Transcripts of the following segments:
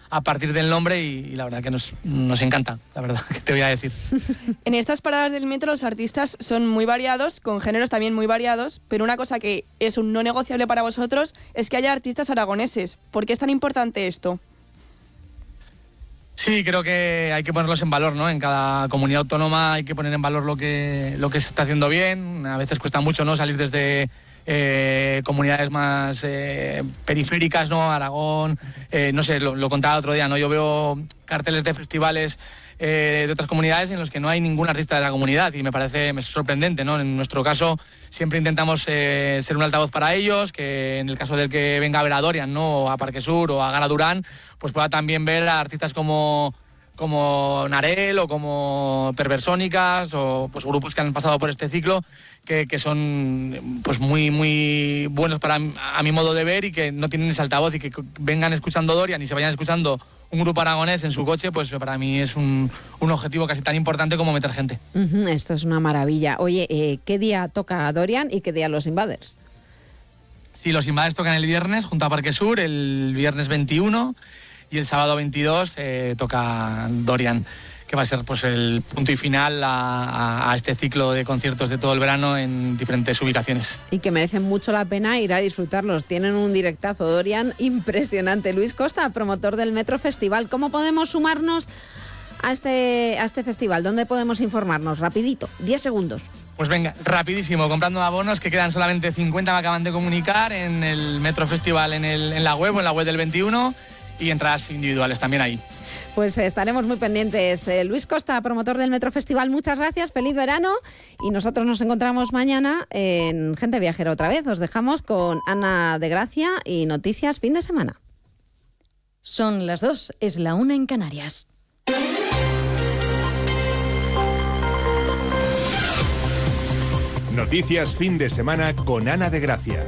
a partir del nombre y la verdad que nos encanta, la verdad, que te voy a decir. En estas paradas del metro los artistas son muy variados, con géneros también muy variados, pero una cosa que es un no negociable para vosotros es que haya artistas aragoneses. ¿Por qué es tan importante esto? Sí, creo que hay que ponerlos en valor, ¿no? En cada comunidad autónoma hay que poner en valor lo que se está haciendo bien. A veces cuesta mucho, ¿no?, salir desde comunidades más periféricas, ¿no? Aragón, no sé, lo contaba el otro día, ¿no? Yo veo carteles de festivales de otras comunidades en los que no hay ningún artista de la comunidad y me parece sorprendente, ¿no? En nuestro caso siempre intentamos ser un altavoz para ellos, que en el caso del que venga a ver a Dorian, ¿no?, o a Parque Sur o a Gala Durán, pues pueda también ver a artistas como Narel o como Perversónicas o pues grupos que han pasado por este ciclo que son pues muy muy buenos a mi modo de ver y que no tienen ese altavoz y que vengan escuchando Dorian y se vayan escuchando un grupo aragonés en su coche, pues para mí es un objetivo casi tan importante como meter gente. Esto es una maravilla. Oye, ¿qué día toca Dorian y qué día los Invaders? Sí, los Invaders tocan el viernes junto a Parque Sur, el viernes 21 y el sábado 22 toca Dorian, que va a ser pues el punto y final a este ciclo de conciertos de todo el verano en diferentes ubicaciones. Y que merecen mucho la pena ir a disfrutarlos. Tienen un directazo, Dorian, impresionante. Luis Costa, promotor del Metro Festival. ¿Cómo podemos sumarnos a este festival? ¿Dónde podemos informarnos? Rapidito, 10 segundos. Pues venga, rapidísimo, comprando abonos, que quedan solamente 50, me acaban de comunicar, en el Metro Festival, en la web o en la web del 21, y entradas individuales también ahí. Pues estaremos muy pendientes. Luis Costa, promotor del Metro Festival, muchas gracias, feliz verano y nosotros nos encontramos mañana en Gente Viajera otra vez. Os dejamos con Ana de Gracia y Noticias Fin de Semana. Son las 2, es la 1 en Canarias. Noticias Fin de Semana con Ana de Gracia.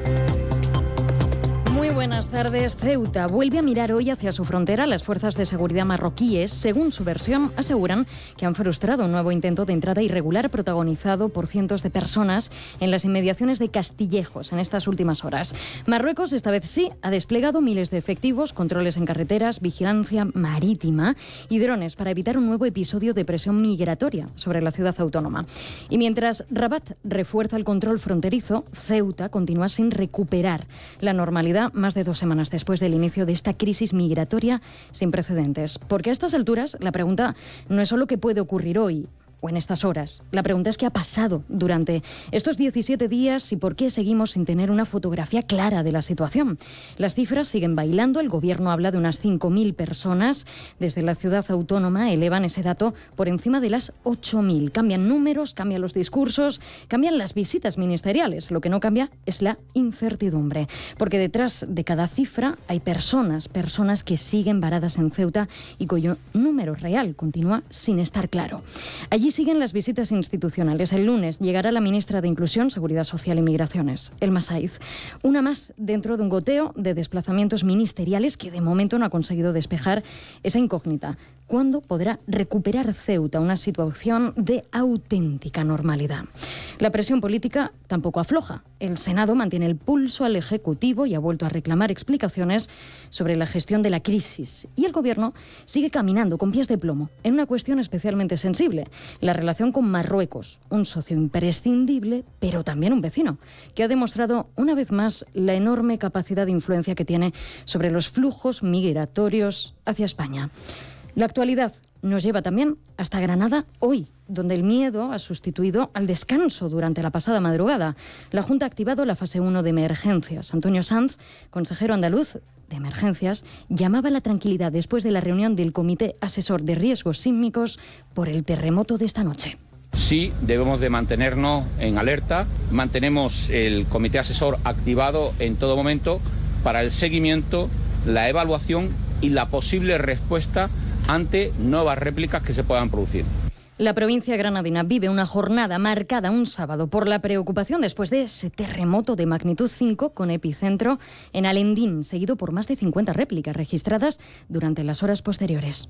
Muy buenas tardes. Ceuta vuelve a mirar hoy hacia su frontera. Las fuerzas de seguridad marroquíes, según su versión, aseguran que han frustrado un nuevo intento de entrada irregular protagonizado por cientos de personas en las inmediaciones de Castillejos en estas últimas horas. Marruecos, esta vez sí, ha desplegado miles de efectivos, controles en carreteras, vigilancia marítima y drones para evitar un nuevo episodio de presión migratoria sobre la ciudad autónoma. Y mientras Rabat refuerza el control fronterizo, Ceuta continúa sin recuperar la normalidad más de 2 semanas después del inicio de esta crisis migratoria sin precedentes. Porque a estas alturas la pregunta no es solo qué puede ocurrir hoy o en estas horas. La pregunta es qué ha pasado durante estos 17 días y por qué seguimos sin tener una fotografía clara de la situación. Las cifras siguen bailando. El gobierno habla de unas 5.000 personas. Desde la ciudad autónoma elevan ese dato por encima de las 8.000. Cambian números, cambian los discursos, cambian las visitas ministeriales. Lo que no cambia es la incertidumbre. Porque detrás de cada cifra hay personas que siguen varadas en Ceuta y cuyo número real continúa sin estar claro. Allí siguen las visitas institucionales. El lunes llegará la ministra de Inclusión, Seguridad Social y Migraciones, Elma Saiz. Una más dentro de un goteo de desplazamientos ministeriales que de momento no ha conseguido despejar esa incógnita. ¿Cuándo podrá recuperar Ceuta una situación de auténtica normalidad? La presión política tampoco afloja. El Senado mantiene el pulso al Ejecutivo y ha vuelto a reclamar explicaciones sobre la gestión de la crisis. Y el Gobierno sigue caminando con pies de plomo en una cuestión especialmente sensible: la relación con Marruecos, un socio imprescindible, pero también un vecino, que ha demostrado una vez más la enorme capacidad de influencia que tiene sobre los flujos migratorios hacia España. La actualidad nos lleva también hasta Granada hoy, donde el miedo ha sustituido al descanso durante la pasada madrugada. La Junta ha activado la fase 1 de emergencias. Antonio Sanz, consejero andaluz de emergencias, llamaba a la tranquilidad después de la reunión del Comité Asesor de Riesgos Sísmicos por el terremoto de esta noche. Sí, debemos de mantenernos en alerta. Mantenemos el comité asesor activado en todo momento para el seguimiento, la evaluación y la posible respuesta ante nuevas réplicas que se puedan producir. La provincia granadina vive una jornada marcada un sábado por la preocupación después de ese terremoto de magnitud 5 con epicentro en Alendín, seguido por más de 50 réplicas registradas durante las horas posteriores.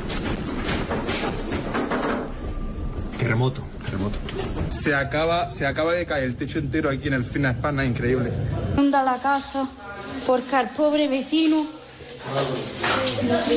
Terremoto. Se acaba de caer el techo entero aquí en el Fina Hispana, increíble. Inunda la casa porque al pobre vecino